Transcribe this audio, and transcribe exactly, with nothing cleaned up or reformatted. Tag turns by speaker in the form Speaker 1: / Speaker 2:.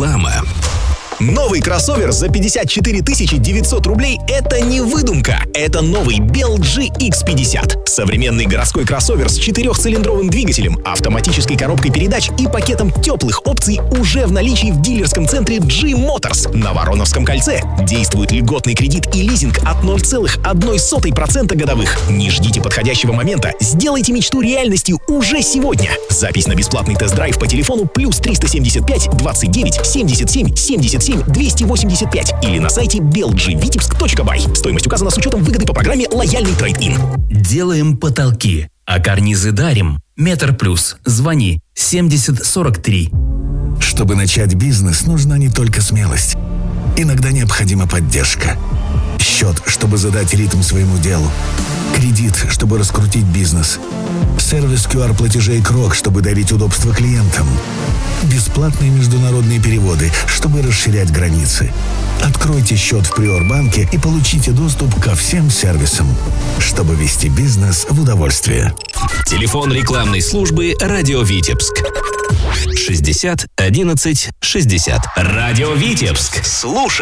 Speaker 1: Реклама. Новый кроссовер за пятьдесят четыре тысячи девятьсот рублей – это не выдумка. Это новый би эл джи икс пятьдесят. Современный городской кроссовер с четырехцилиндровым двигателем, автоматической коробкой передач и пакетом теплых опций уже в наличии в дилерском центре G Motors на Вороновском кольце. Действует льготный кредит и лизинг от ноль целых одна сотая процента годовых. Не ждите подходящего момента. Сделайте мечту реальностью уже сегодня. Запись на бесплатный тест-драйв по телефону плюс триста семьдесят пять двадцать девять семьдесят семь семьдесят семь двести восемьдесят пять или на сайте би эл джи витебск точка бай. Стоимость указана с учетом выгоды по программе «Лояльный трейд-ин».
Speaker 2: Делаем потолки, а карнизы дарим. Метр плюс. Звони семьдесят сорок три.
Speaker 3: Чтобы начать бизнес, нужна не только смелость. Иногда необходима поддержка. Счет, чтобы задать ритм своему делу. Кредит, чтобы раскрутить бизнес. Сервис ку ар-платежей Крок, чтобы дарить удобство клиентам. Бесплатные международные переводы, чтобы расширять границы. Откройте счет в Приорбанке и получите доступ ко всем сервисам, чтобы вести бизнес в удовольствие.
Speaker 1: Телефон рекламной службы «Радио Витебск». шестьдесят одиннадцать шестьдесят. «Радио Витебск». Слушай.